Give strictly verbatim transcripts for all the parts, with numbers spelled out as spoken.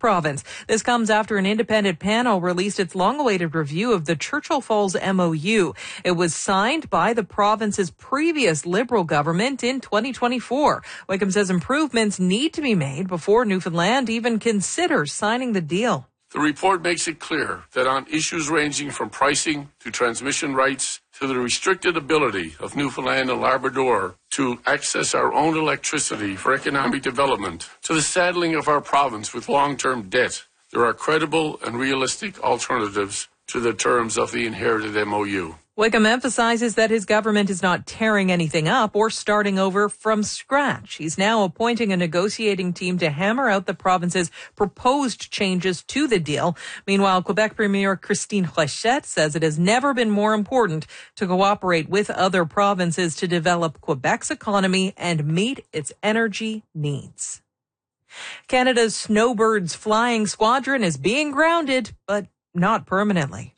province. This comes after an independent panel released its long-awaited review of the Churchill Falls M O U. It was signed by the province's previous Liberal government in twenty twenty-four. Wickham says improvements need to be made before Newfoundland even considers signing the deal. The report makes it clear that on issues ranging from pricing to transmission rights to the restricted ability of Newfoundland and Labrador to access our own electricity for economic development, to the saddling of our province with long-term debt, there are credible and realistic alternatives to the terms of the inherited M O U. Wickham emphasizes that his government is not tearing anything up or starting over from scratch. He's now appointing a negotiating team to hammer out the province's proposed changes to the deal. Meanwhile, Quebec Premier Christine Rochette says it has never been more important to cooperate with other provinces to develop Quebec's economy and meet its energy needs. Canada's Snowbirds flying squadron is being grounded, but not permanently.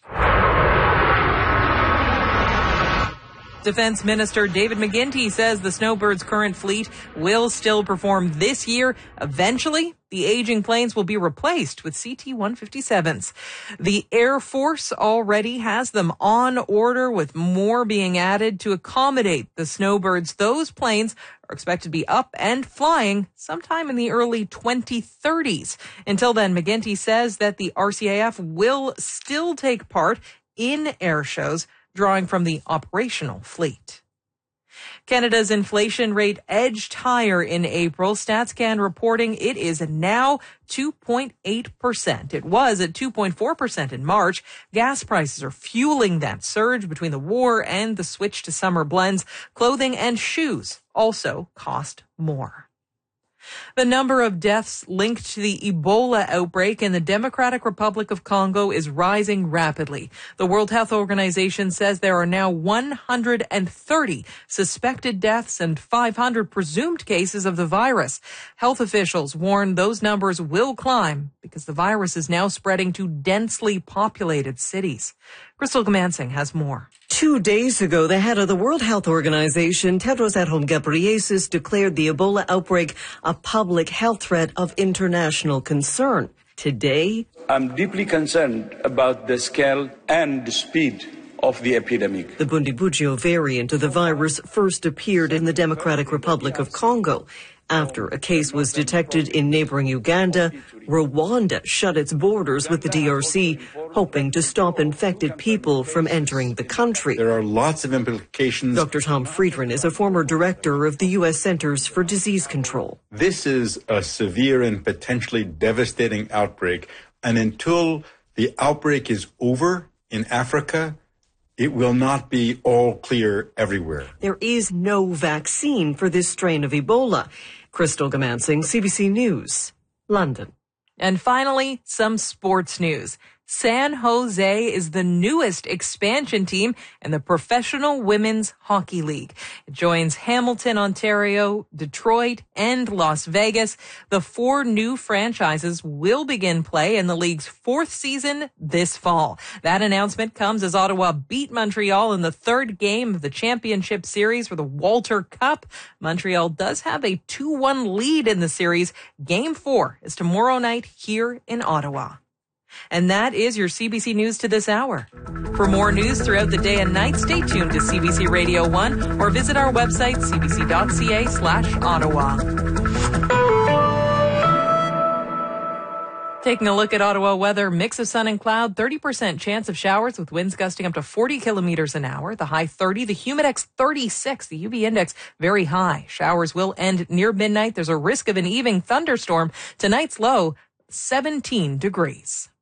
Defense Minister David McGuinty says the Snowbirds' current fleet will still perform this year. Eventually, the aging planes will be replaced with C T one fifty-sevens. The Air Force already has them on order, with more being added to accommodate the Snowbirds. Those planes are expected to be up and flying sometime in the early twenty thirties. Until then, McGuinty says that the R C A F will still take part in air shows, drawing from the operational fleet. Canada's inflation rate edged higher in April. StatsCan reporting it is now two point eight percent. It was at two point four percent in March. Gas prices are fueling that surge between the war and the switch to summer blends. Clothing and shoes also cost more. The number of deaths linked to the Ebola outbreak in the Democratic Republic of Congo is rising rapidly. The World Health Organization says there are now one hundred thirty suspected deaths and five hundred presumed cases of the virus. Health officials warn those numbers will climb because the virus is now spreading to densely populated cities. Crystal Gamansing has more. Two days ago, the head of the World Health Organization, Tedros Adhanom Ghebreyesus, declared the Ebola outbreak a public health threat of international concern. Today, I'm deeply concerned about the scale and the speed of the epidemic. The Bundibugyo variant of the virus first appeared in the Democratic Republic of Congo. After a case was detected in neighboring Uganda, Rwanda shut its borders with the D R C, hoping to stop infected people from entering the country. There are lots of implications. Doctor Tom Friedman is a former director of the U S Centers for Disease Control. This is a severe and potentially devastating outbreak, and until the outbreak is over in Africa, it will not be all clear everywhere. There is no vaccine for this strain of Ebola. Crystal Gamansing, C B C News, London. And finally, some sports news. San Jose is the newest expansion team in the Professional Women's Hockey League. It joins Hamilton, Ontario, Detroit, and Las Vegas. The four new franchises will begin play in the league's fourth season this fall. That announcement comes as Ottawa beat Montreal in the third game of the championship series for the Walter Cup. Montreal does have a two one lead in the series. Game four is tomorrow night here in Ottawa. And that is your C B C News to this hour. For more news throughout the day and night, stay tuned to C B C Radio one or visit our website, cbc.ca slash Ottawa. Taking a look at Ottawa weather, mix of sun and cloud, thirty percent chance of showers with winds gusting up to forty kilometers an hour. The high thirty, the humidex thirty-six, the U V index very high. Showers will end near midnight. There's a risk of an evening thunderstorm. Tonight's low, seventeen degrees.